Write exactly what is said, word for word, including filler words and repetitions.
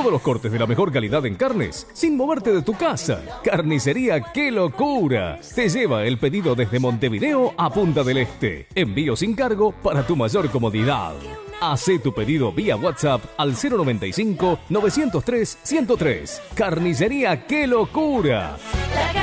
todos los cortes de la mejor calidad en carnes sin moverte de tu casa. Carnicería ¡Qué locura! Te lleva el pedido desde Montevideo a Punta del Este. Envío sin cargo para tu mayor comodidad. Hacé tu pedido vía WhatsApp al cero noventa y cinco, novecientos tres, ciento tres. Carnicería ¡Qué locura!